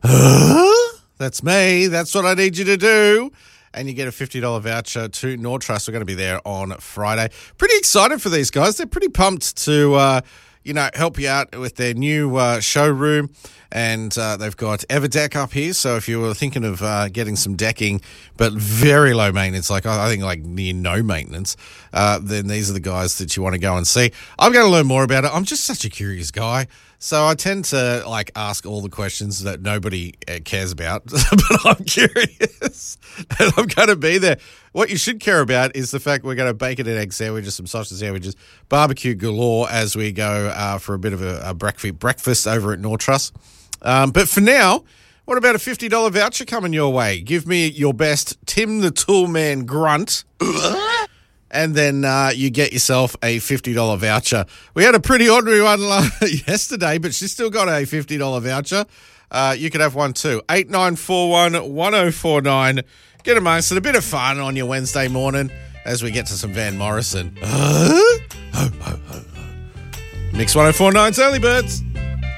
That's me. That's what I need you to do. And you get a $50 voucher to Nortrust. We're going to be there on Friday. Pretty excited for these guys. They're pretty pumped to, help you out with their new showroom. And they've got Everdeck up here. So if you were thinking of getting some decking, but very low maintenance, I think near no maintenance, then these are the guys that you want to go and see. I'm going to learn more about it. I'm just such a curious guy. So I tend to ask all the questions that nobody cares about, but I'm curious and I'm going to be there. What you should care about is the fact we're going to bacon and egg sandwiches, some sausage sandwiches, barbecue galore as we go for a bit of a breakfast over at Nortrust. But for now, what about a $50 voucher coming your way? Give me your best Tim the Toolman grunt. And then you get yourself a $50 voucher. We had a pretty ordinary one yesterday, but she still got a $50 voucher. You could have one too. 8941-1049. Get amongst it. A bit of fun on your Wednesday morning as we get to some Van Morrison. Mix 1049's Early Birds.